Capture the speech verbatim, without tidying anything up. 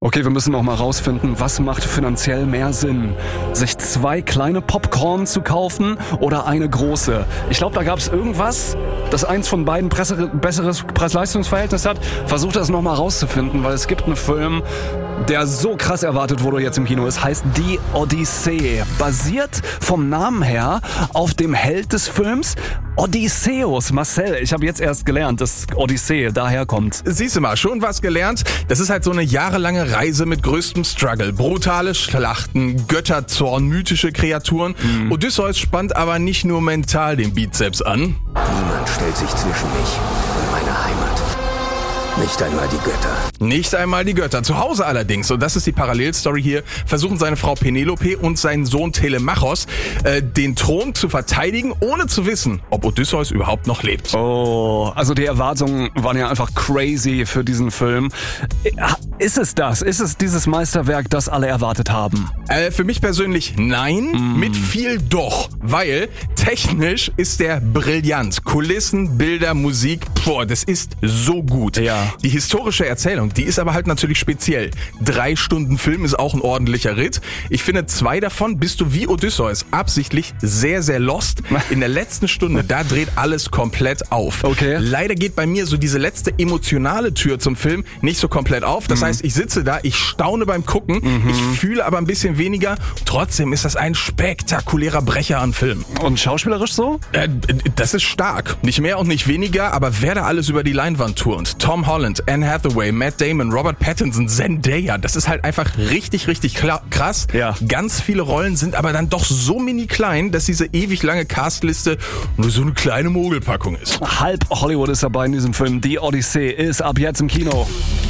Okay, wir müssen noch mal rausfinden, was macht finanziell mehr Sinn? Sich zwei kleine Popcorn zu kaufen oder eine große? Ich glaube, da gab es irgendwas, das eins von beiden bessere, besseres Preis-Leistungs-Verhältnis hat. Versucht das noch mal rauszufinden, weil es gibt einen Film, der so krass erwartet wurde, jetzt im Kino ist, heißt Die Odyssee. Basiert vom Namen her auf dem Held des Films Odysseus. Marcel, ich habe jetzt erst gelernt, dass Odyssee daher kommt. Siehst du mal, schon was gelernt. Das ist halt so eine jahrelange Reise mit größtem Struggle. Brutale Schlachten, Götterzorn, mythische Kreaturen. Mhm. Odysseus spannt aber nicht nur mental den Bizeps an. Niemand stellt sich zwischen mich und meine Heimat. Nicht einmal die Götter. Nicht einmal die Götter. Zu Hause allerdings, und das ist die Parallelstory hier, versuchen seine Frau Penelope und sein Sohn Telemachos äh, den Thron zu verteidigen, ohne zu wissen, ob Odysseus überhaupt noch lebt. Oh, also die Erwartungen waren ja einfach crazy für diesen Film. Ist es das? Ist es dieses Meisterwerk, das alle erwartet haben? Äh, für mich persönlich nein, mm. mit viel doch, weil technisch ist der brillant. Kulissen, Bilder, Musik, boah, das ist so gut. Ja. Die historische Erzählung, die ist aber halt natürlich speziell. Drei Stunden Film ist auch ein ordentlicher Ritt. Ich finde, zwei davon bist du wie Odysseus absichtlich sehr, sehr lost. In der letzten Stunde, da dreht alles komplett auf. Okay. Leider geht bei mir so diese letzte emotionale Tür zum Film nicht so komplett auf. Das mhm. heißt, ich sitze da, ich staune beim Gucken, mhm. ich fühle aber ein bisschen weniger. Trotzdem ist das ein spektakulärer Brecher an Film. Und schauspielerisch so? Äh, das ist stark. Nicht mehr und nicht weniger, aber wer da alles über die Leinwand turnt. Tom Holland, Anne Hathaway, Matt Damon, Robert Pattinson, Zendaya. Das ist halt einfach richtig, richtig krass. Ja. Ganz viele Rollen sind aber dann doch so mini klein, dass diese ewig lange Castliste nur so eine kleine Mogelpackung ist. Halb Hollywood ist dabei in diesem Film. Die Odyssee ist ab jetzt im Kino.